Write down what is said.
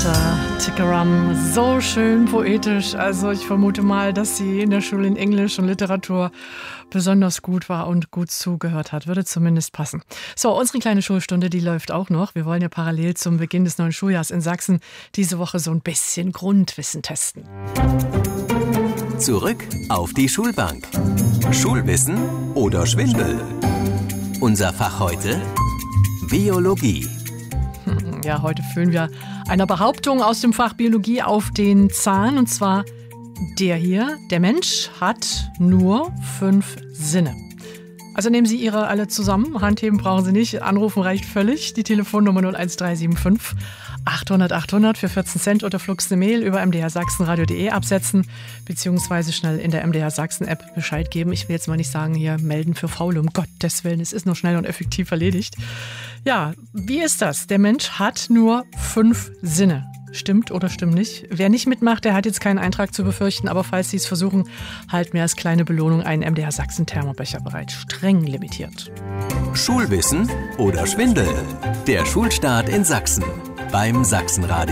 Tickeram, so schön poetisch. Also ich vermute mal, dass sie in der Schule in Englisch und Literatur besonders gut war und gut zugehört hat. Würde zumindest passen. So, unsere kleine Schulstunde, die läuft auch noch. Wir wollen ja parallel zum Beginn des neuen Schuljahrs in Sachsen diese Woche so ein bisschen Grundwissen testen. Zurück auf die Schulbank. Schulwissen oder Schwindel? Unser Fach heute: Biologie. Ja, heute fühlen wir einer Behauptung aus dem Fach Biologie auf den Zahn. Und zwar der hier: Der Mensch hat nur 5 Sinne. Also nehmen Sie Ihre alle zusammen. Handheben brauchen Sie nicht. Anrufen reicht völlig. Die Telefonnummer 01375 800 800 für 14 Cent oder flugs eine Mail über mdrsachsenradio.de absetzen, beziehungsweise schnell in der MDR Sachsen App Bescheid geben. Ich will jetzt mal nicht sagen, hier melden für Faule, um Gottes Willen. Es ist nur schnell und effektiv erledigt. Ja, wie ist das? Der Mensch hat nur 5 Sinne. Stimmt oder stimmt nicht? Wer nicht mitmacht, der hat jetzt keinen Eintrag zu befürchten, aber falls Sie es versuchen, halten wir als kleine Belohnung einen MDR Sachsen Thermobecher bereit. Streng limitiert. Schulwissen oder Schwindel? Der Schulstart in Sachsen beim Sachsenradio.